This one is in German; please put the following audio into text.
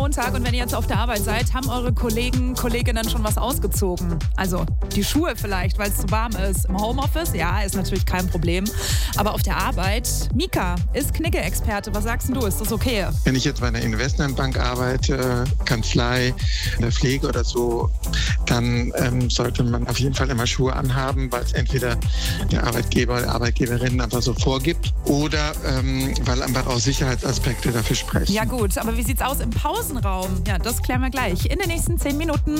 Montag und wenn ihr jetzt auf der Arbeit seid, haben eure Kolleginnen schon was ausgezogen? Also die Schuhe vielleicht, weil es zu warm ist. Im Homeoffice, ja, ist natürlich kein Problem. Aber auf der Arbeit, Mika ist Knicke-Experte. Was sagst du, ist das okay? Wenn ich jetzt bei einer Investmentbank arbeite, Kanzlei, in der Pflege oder so, dann sollte man auf jeden Fall immer Schuhe anhaben, weil es entweder der Arbeitgeber oder Arbeitgeberin einfach so vorgibt oder weil einfach auch Sicherheitsaspekte dafür sprechen. Ja gut, aber wie sieht's aus im Pausenraum? Ja, das klären wir gleich in den nächsten 10 Minuten.